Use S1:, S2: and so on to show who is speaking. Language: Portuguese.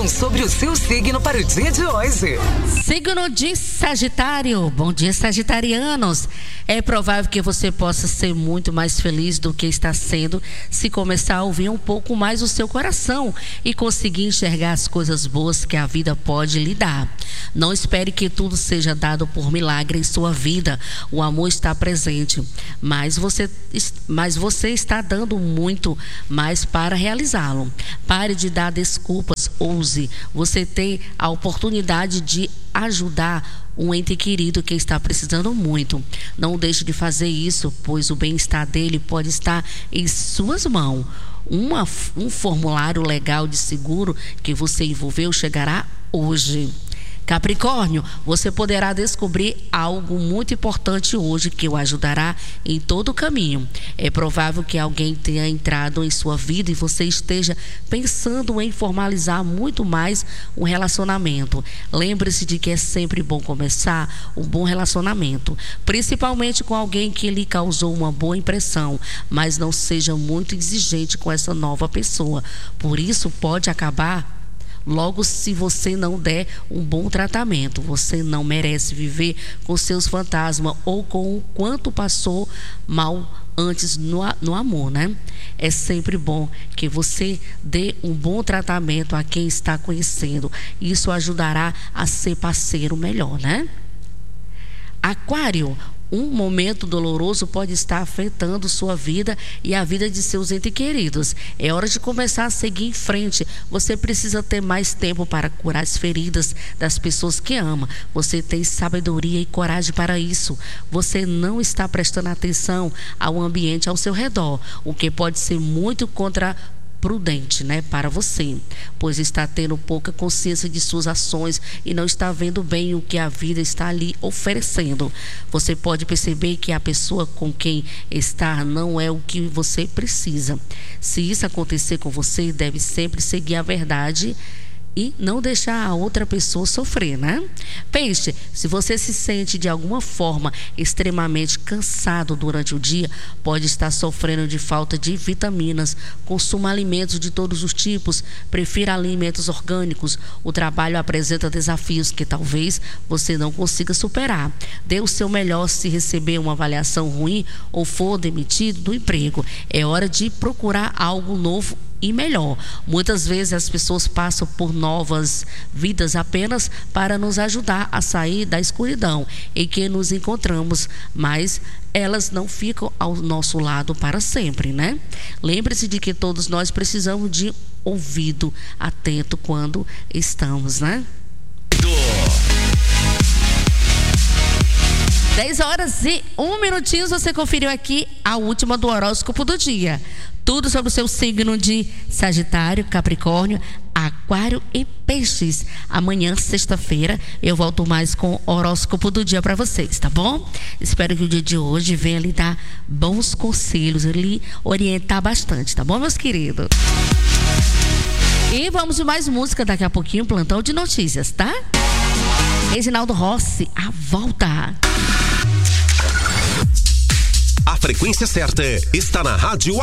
S1: previsão sobre o seu signo para o dia de hoje.
S2: Signo de Sagitário. Bom dia, sagitarianos. É provável que você possa ser muito mais feliz do que está sendo se começar a ouvir um pouco mais o seu coração e conseguir enxergar as coisas boas que a vida pode lhe dar. Não espere que tudo seja dado por milagre em sua vida. O amor está presente, mas você está dando muito mais para realizá-lo. Pare de dar desculpas, ouse. Você tem a oportunidade de ajudar um ente querido que está precisando muito. Não deixe de fazer isso, pois o bem-estar dele pode estar em suas mãos. Um formulário legal de seguro que você envolveu chegará hoje. Capricórnio, você poderá descobrir algo muito importante hoje que o ajudará em todo o caminho. É provável que alguém tenha entrado em sua vida e você esteja pensando em formalizar muito mais um relacionamento. Lembre-se de que é sempre bom começar um bom relacionamento, principalmente com alguém que lhe causou uma boa impressão, mas não seja muito exigente com essa nova pessoa. Por isso pode acabar logo se você não der um bom tratamento. Você não merece viver com seus fantasmas ou com o quanto passou mal antes no amor, né? É sempre bom que você dê um bom tratamento a quem está conhecendo. Isso ajudará a ser parceiro melhor, né? Aquário, um momento doloroso pode estar afetando sua vida e a vida de seus entes queridos. É hora de começar a seguir em frente. Você precisa ter mais tempo para curar as feridas das pessoas que ama. Você tem sabedoria e coragem para isso. Você não está prestando atenção ao ambiente ao seu redor, o que pode ser muito contraprudente, né, para você, pois está tendo pouca consciência de suas ações e não está vendo bem o que a vida está lhe oferecendo. Você pode perceber que a pessoa com quem está não é o que você precisa. Se isso acontecer com você, deve sempre seguir a verdade e não deixar a outra pessoa sofrer, né? Peixe, se você se sente de alguma forma extremamente cansado durante o dia, pode estar sofrendo de falta de vitaminas. Consuma alimentos de todos os tipos, prefira alimentos orgânicos. O trabalho apresenta desafios que talvez você não consiga superar. Dê o seu melhor se receber uma avaliação ruim ou for demitido do emprego. É hora de procurar algo novo e melhor. Muitas vezes as pessoas passam por novas vidas apenas para nos ajudar a sair da escuridão em que nos encontramos, mas elas não ficam ao nosso lado para sempre, né? Lembre-se de que todos nós precisamos de ouvido atento quando estamos, né? 10h01, você conferiu aqui a última do horóscopo do dia. Tudo sobre o seu signo de Sagitário, Capricórnio, Aquário e Peixes. Amanhã, sexta-feira, eu volto mais com o horóscopo do dia para vocês, tá bom? Espero que o dia de hoje venha lhe dar bons conselhos, lhe orientar bastante, tá bom, meus queridos? E vamos de mais música daqui a pouquinho, plantão de notícias, tá? Reginaldo Rossi, a volta.
S3: A frequência certa está na Rádio